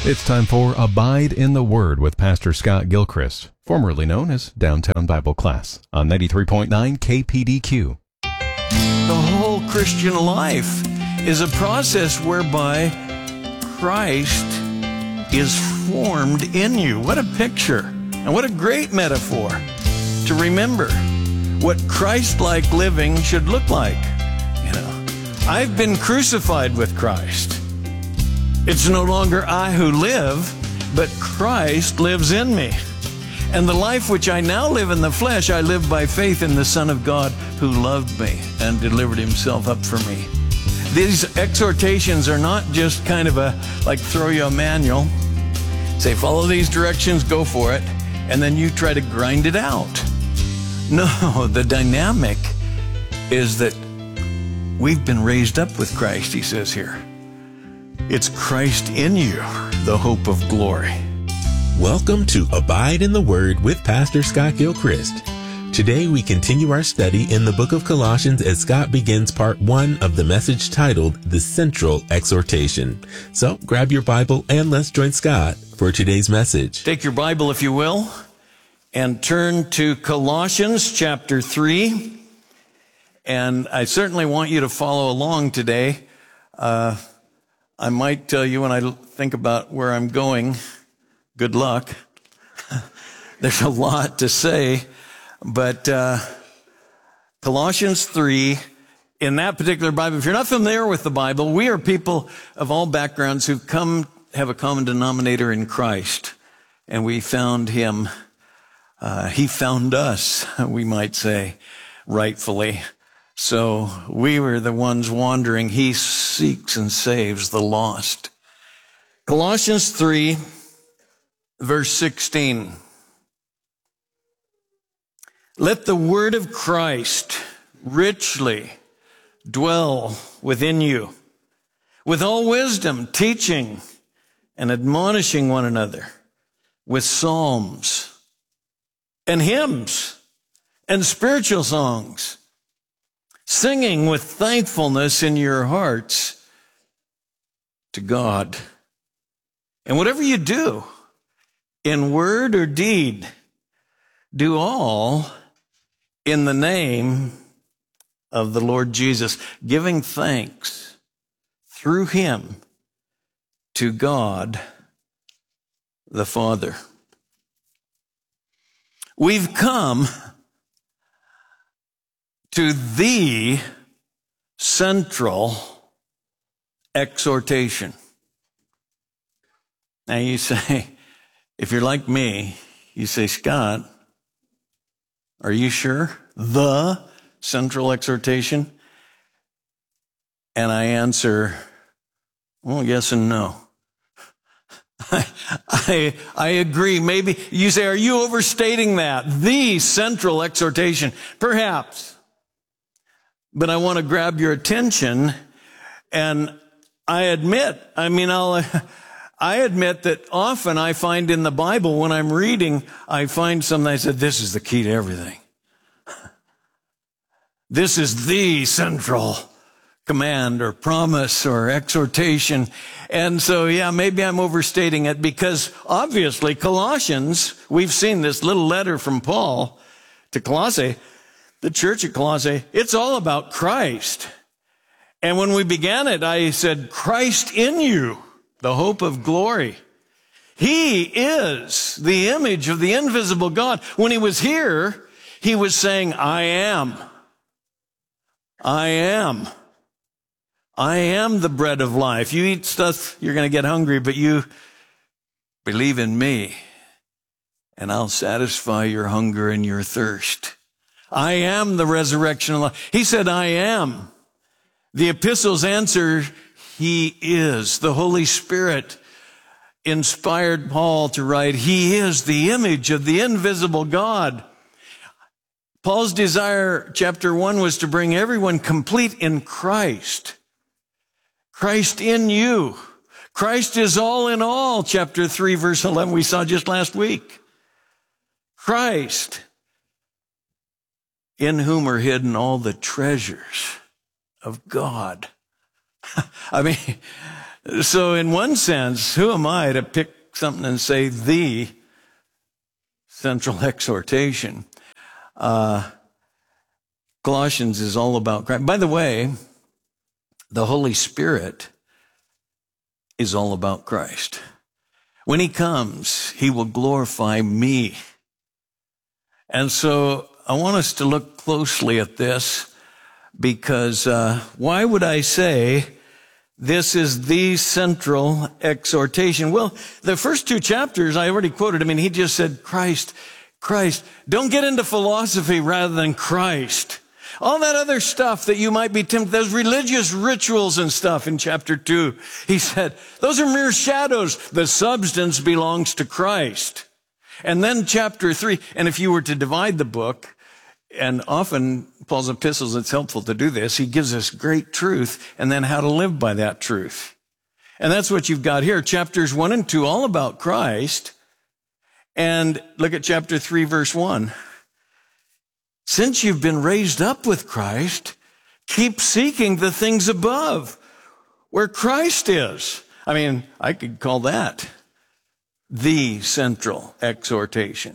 It's time for Abide in the Word with Pastor Scott Gilchrist, formerly known as Downtown Bible Class, on 93.9 KPDQ. The whole Christian life is a process whereby Christ is formed in you. What a picture, and what a great metaphor to remember what Christ-like living should look like. You know, I've been crucified with Christ. It's no longer I who live, but Christ lives in me. And the life which I now live in the flesh, I live by faith in the Son of God who loved me and delivered himself up for me. These exhortations are not just kind of like throw you a manual, say follow these directions, go for it, and then you try to grind it out. No, the dynamic is that we've been raised up with Christ, he says here. It's Christ in you, the hope of glory. Welcome to Abide in the Word with Pastor Scott Gilchrist. Today we continue our study in the book of Colossians as Scott begins part 1 of the message titled The Central Exhortation. So grab your Bible and let's join Scott for today's message. Take your Bible, if you will, and turn to Colossians chapter 3. And I certainly want you to follow along today. I might tell you when I think about where I'm going, good luck. There's a lot to say, but Colossians 3, in that particular Bible, if you're not familiar with the Bible, we are people of all backgrounds who have a common denominator in Christ, and we found him. He found us, we might say, rightfully. So we were the ones wandering. He seeks and saves the lost. Colossians 3, verse 16. Let the word of Christ richly dwell within you, with all wisdom, teaching and admonishing one another with psalms and hymns and spiritual songs, singing with thankfulness in your hearts to God. And whatever you do, in word or deed, do all in the name of the Lord Jesus, giving thanks through him to God the Father. We've come to the central exhortation. Now you say, if you're like me, you say, Scott, are you sure? The central exhortation? And I answer, well, yes and no. I agree. Maybe you say, are you overstating that? The central exhortation? Perhaps. But I want to grab your attention, and I admit that often I find in the Bible when I'm reading, I find something I said, this is the key to everything. This is the central command or promise or exhortation. And so, yeah, maybe I'm overstating it because obviously Colossians, we've seen this little letter from Paul to Colossae, the church at Colossae, it's all about Christ. And when we began it, I said, Christ in you, the hope of glory. He is the image of the invisible God. When he was here, he was saying, I am. I am. I am the bread of life. You eat stuff, you're going to get hungry, but you believe in me, and I'll satisfy your hunger and your thirst. I am the resurrection of life. He said, I am. The epistles answer, he is. The Holy Spirit inspired Paul to write, he is the image of the invisible God. Paul's desire, chapter 1, was to bring everyone complete in Christ. Christ in you. Christ is all in all, chapter 3, verse 11, we saw just last week. Christ, in whom are hidden all the treasures of God. I mean, So in one sense, who am I to pick something and say the central exhortation? Colossians is all about Christ. By the way, the Holy Spirit is all about Christ. When he comes, he will glorify me. And so I want us to look closely at this, because why would I say this is the central exhortation? Well, the first two chapters I already quoted. I mean, he just said, Christ, Christ. Don't get into philosophy rather than Christ. All that other stuff that you might be tempted, those religious rituals and stuff in chapter 2, he said, those are mere shadows. The substance belongs to Christ. And then chapter 3, and if you were to divide the book, and often Paul's epistles, it's helpful to do this, he gives us great truth and then how to live by that truth. And that's what you've got here. Chapters 1 and 2, all about Christ. And look at chapter 3, verse 1. Since you've been raised up with Christ, keep seeking the things above, where Christ is. I mean, I could call that the central exhortation.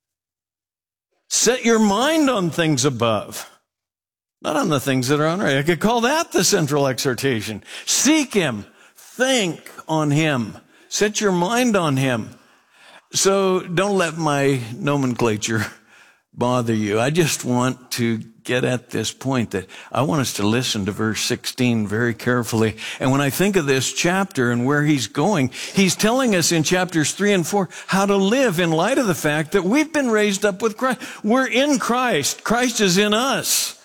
Set your mind on things above, not on the things that are on earth. I could call that the central exhortation. Seek him. Think on him. Set your mind on him. So don't let my nomenclature bother you. I just want to get at this point that I want us to listen to verse 16 very carefully. And when I think of this chapter and where he's going, he's telling us in chapters 3 and 4 how to live in light of the fact that we've been raised up with Christ. We're in Christ. Christ is in us.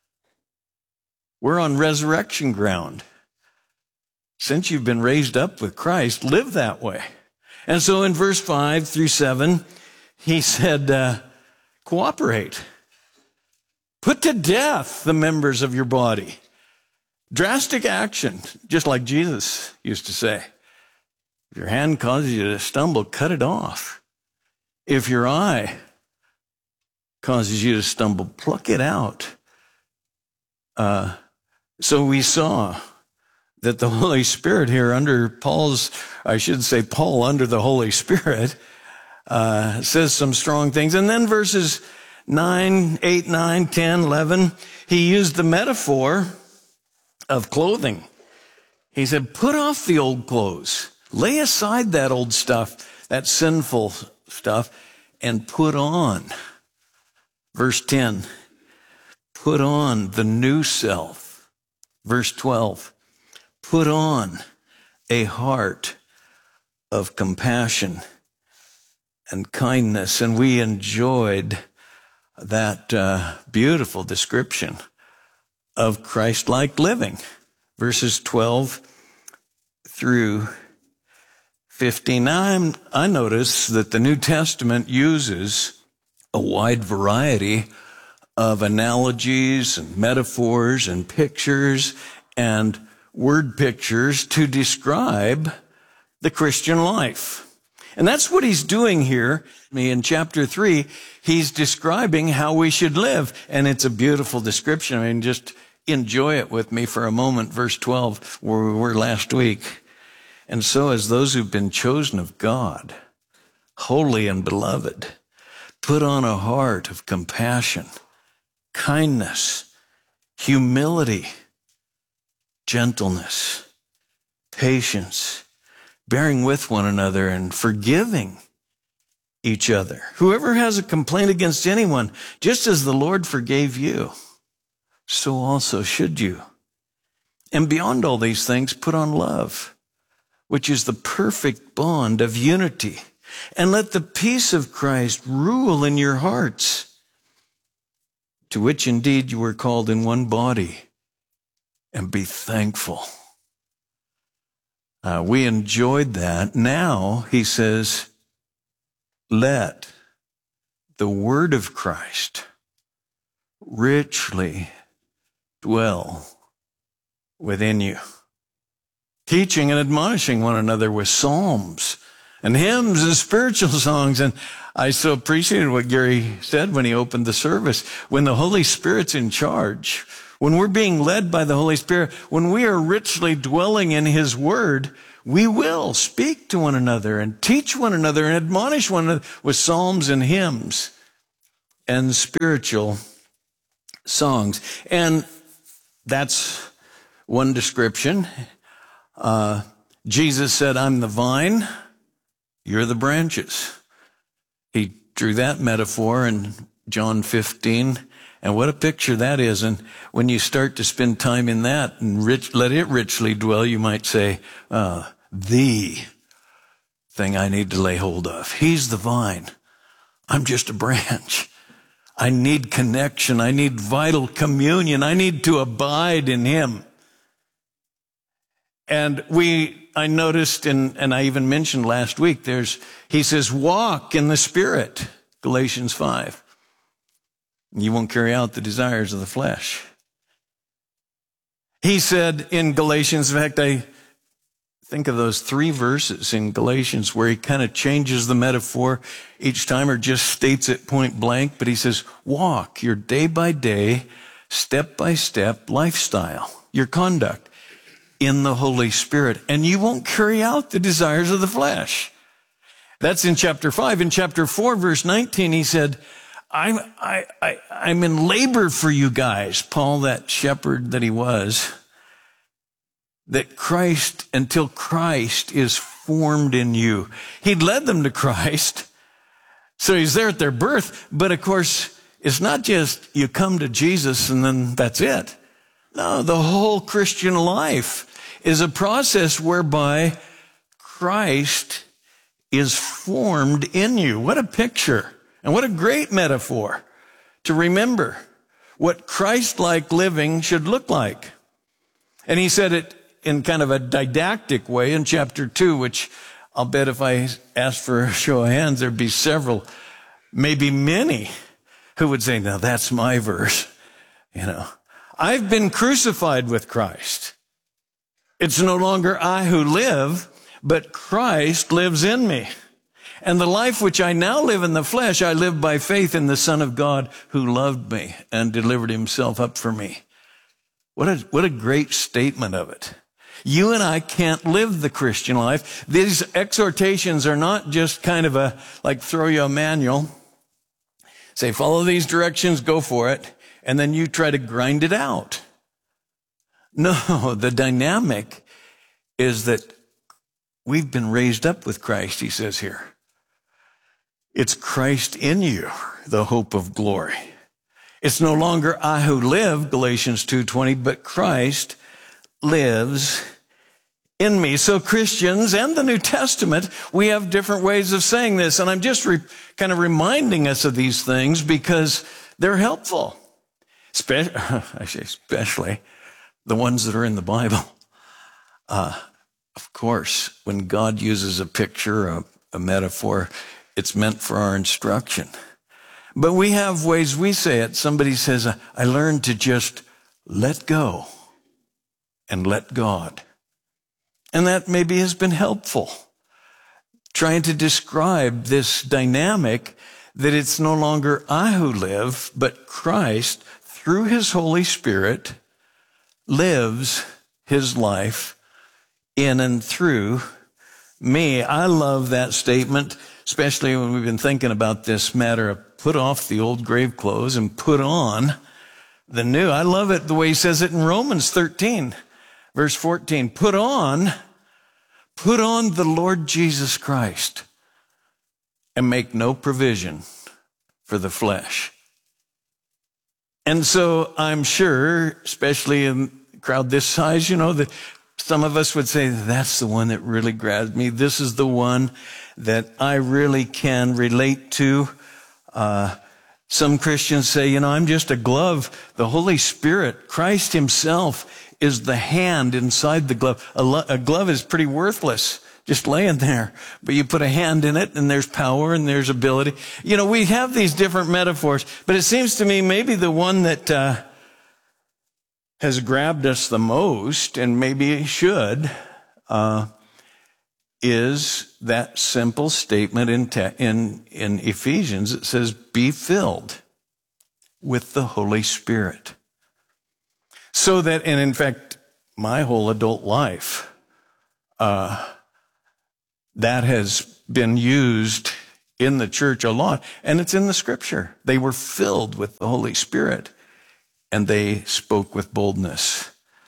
We're on resurrection ground. Since you've been raised up with Christ, live that way. And so in verse 5 through 7, he said, cooperate. Put to death the members of your body. Drastic action, just like Jesus used to say. If your hand causes you to stumble, cut it off. If your eye causes you to stumble, pluck it out. So we saw that the Holy Spirit here under Paul under the Holy Spirit, says some strong things. And then verses 8, 9, 10, 11, he used the metaphor of clothing. He said, put off the old clothes. Lay aside that old stuff, that sinful stuff, and put on. Verse 10, put on the new self. Verse 12, put on a heart of compassion and kindness. And we enjoyed that beautiful description of Christ-like living. Verses 12 through 15. Now I notice that the New Testament uses a wide variety of analogies and metaphors and pictures and word pictures to describe the Christian life. And that's what he's doing here. In chapter 3, he's describing how we should live. And it's a beautiful description. I mean, just enjoy it with me for a moment. Verse 12, where we were last week. And so as those who've been chosen of God, holy and beloved, put on a heart of compassion, kindness, humility, gentleness, patience, bearing with one another and forgiving each other. Whoever has a complaint against anyone, just as the Lord forgave you, so also should you. And beyond all these things, put on love, which is the perfect bond of unity. And let the peace of Christ rule in your hearts, to which indeed you were called in one body, and be thankful. We enjoyed that. Now, he says, let the word of Christ richly dwell within you, teaching and admonishing one another with psalms and hymns and spiritual songs. And I so appreciated what Gary said when he opened the service. When the Holy Spirit's in charge, When we're being led by the Holy Spirit, when we are richly dwelling in His Word, we will speak to one another and teach one another and admonish one another with psalms and hymns and spiritual songs. And that's one description. Jesus said, I'm the vine, you're the branches. He drew that metaphor in John 15. And what a picture that is. And when you start to spend time in that and let it richly dwell, you might say, the thing I need to lay hold of. He's the vine. I'm just a branch. I need connection. I need vital communion. I need to abide in Him. And I noticed, and I even mentioned last week, he says, walk in the Spirit, Galatians 5. You won't carry out the desires of the flesh. He said in Galatians, in fact, I think of those 3 verses in Galatians where he kind of changes the metaphor each time or just states it point blank, but he says, walk your day by day, step by step lifestyle, your conduct in the Holy Spirit, and you won't carry out the desires of the flesh. That's in chapter 5. In chapter 4, verse 19, he said, I'm in labor for you guys. Paul, that shepherd that he was, that Christ, until Christ is formed in you. He'd led them to Christ. So he's there at their birth. But of course, it's not just you come to Jesus and then that's it. No, the whole Christian life is a process whereby Christ is formed in you. What a picture. And what a great metaphor to remember what Christ-like living should look like. And he said it in kind of a didactic way in chapter 2, which I'll bet if I asked for a show of hands, there'd be several, maybe many, who would say, now that's my verse. I've been crucified with Christ. It's no longer I who live, but Christ lives in me. And the life which I now live in the flesh, I live by faith in the Son of God who loved me and delivered Himself up for me. What a great statement of it. You and I can't live the Christian life. These exhortations are not just kind of throw you a manual, say, follow these directions, go for it, and then you try to grind it out. No, the dynamic is that we've been raised up with Christ, he says here. It's Christ in you, the hope of glory. It's no longer I who live, Galatians 2:20, but Christ lives in me. So Christians and the New Testament, we have different ways of saying this. And I'm just kind of reminding us of these things because they're helpful. Especially the ones that are in the Bible. Of course, when God uses a picture, a metaphor, it's meant for our instruction. But we have ways we say it. Somebody says, I learned to just let go and let God. And that maybe has been helpful. Trying to describe this dynamic that it's no longer I who live, but Christ, through His Holy Spirit, lives His life in and through me. I love that statement, especially when we've been thinking about this matter of put off the old grave clothes and put on the new. I love it the way he says it in Romans 13, verse 14. Put on the Lord Jesus Christ and make no provision for the flesh. And so I'm sure, especially in a crowd this size, that some of us would say, that's the one that really grabs me. This is the one that I really can relate to. Some Christians say, I'm just a glove. The Holy Spirit, Christ Himself, is the hand inside the glove. A glove is pretty worthless, just laying there. But you put a hand in it, and there's power, and there's ability. We have these different metaphors, but it seems to me maybe the one that has grabbed us the most, and maybe it should, is that simple statement in Ephesians. It says, be filled with the Holy Spirit. So that, and in fact, my whole adult life, that has been used in the church a lot, and it's in the scripture. They were filled with the Holy Spirit, and they spoke with boldness.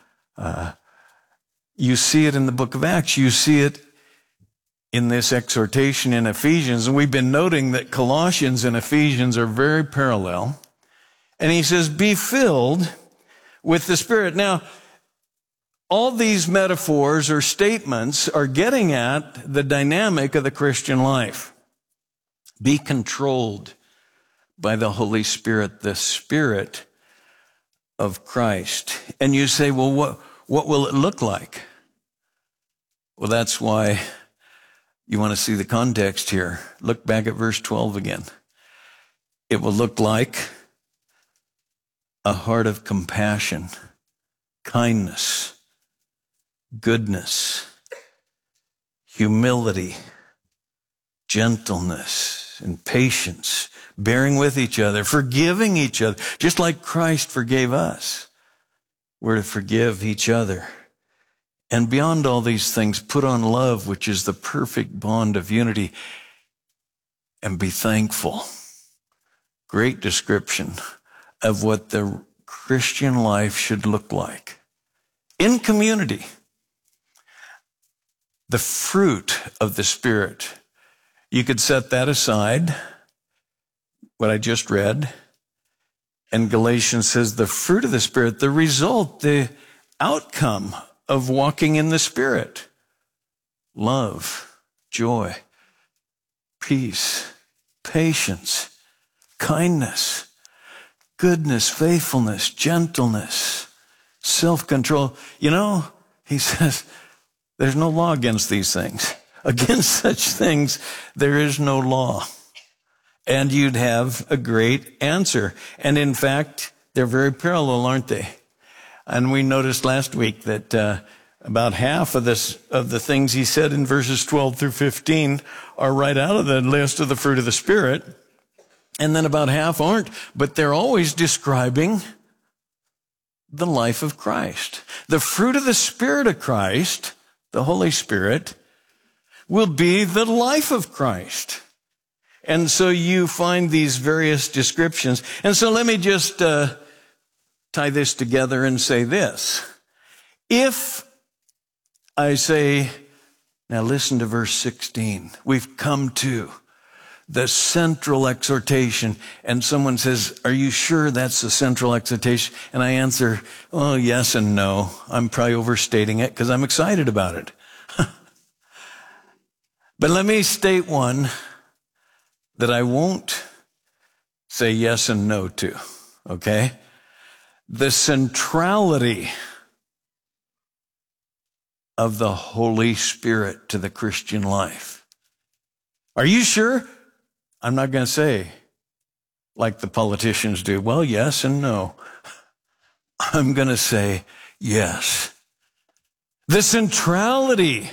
You see it in the book of Acts. You see it in this exhortation in Ephesians. And we've been noting that Colossians and Ephesians are very parallel. And he says, be filled with the Spirit. Now, all these metaphors or statements are getting at the dynamic of the Christian life. Be controlled by the Holy Spirit, the Spirit of Christ. And you say, well, what will it look like? Well, that's why you want to see the context here. Look back at verse 12 again. It will look like a heart of compassion, kindness, goodness, humility, gentleness, and patience, bearing with each other, forgiving each other, just like Christ forgave us. We're to forgive each other. And beyond all these things, put on love, which is the perfect bond of unity, and be thankful. Great description of what the Christian life should look like. In community, the fruit of the Spirit. You could set that aside, what I just read. And Galatians says the fruit of the Spirit, the result, the outcome of walking in the Spirit. Love, joy, peace, patience, kindness, goodness, faithfulness, gentleness, self-control. You know, he says, there's no law against these things. Against such things, there is no law. And you'd have a great answer. And in fact, they're very parallel, aren't they? And we noticed last week that about half of the things he said in verses 12 through 15 are right out of the list of the fruit of the Spirit. And then about half aren't, but they're always describing the life of Christ. The fruit of the Spirit of Christ, the Holy Spirit, will be the life of Christ. And so you find these various descriptions. And so let me just tie this together and say this. If I say, now listen to verse 16. We've come to the central exhortation, and someone says, are you sure that's the central exhortation? And I answer, oh, yes and no. I'm probably overstating it because I'm excited about it. But let me state one that I won't say yes and no to, okay? The centrality of the Holy Spirit to the Christian life. Are you sure? I'm not going to say, like the politicians do, well, yes and no. I'm going to say yes. The centrality.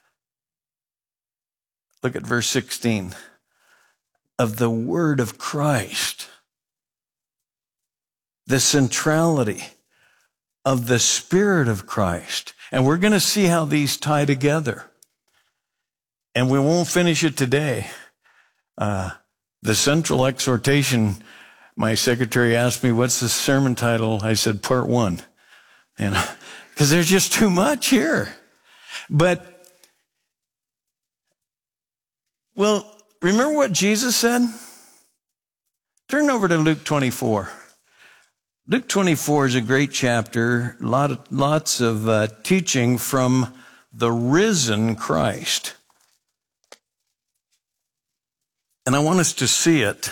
Look at verse 16. Of the word of Christ. The centrality of the Spirit of Christ. And we're going to see how these tie together. And we won't finish it today. The central exhortation, my secretary asked me, what's the sermon title? I said, part 1. Because there's just too much here. But, well, remember what Jesus said? Turn over to Luke 24. Luke 24 is a great chapter, lots of teaching from the risen Christ. And I want us to see it.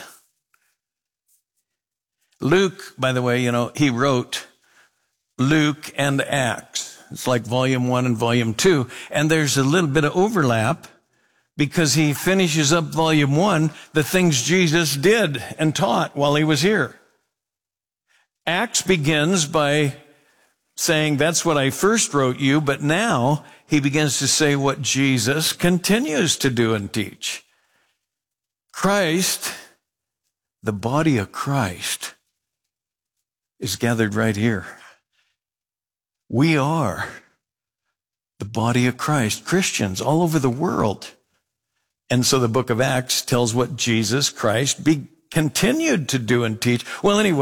Luke, by the way, he wrote Luke and Acts. It's like volume 1 and volume 2. And there's a little bit of overlap because he finishes up volume 1, the things Jesus did and taught while he was here. Acts begins by saying, that's what I first wrote you, but now he begins to say what Jesus continues to do and teach. Christ, the body of Christ, is gathered right here. We are the body of Christ, Christians all over the world. And so the book of Acts tells what Jesus Christ continued to do and teach. Well, anyway.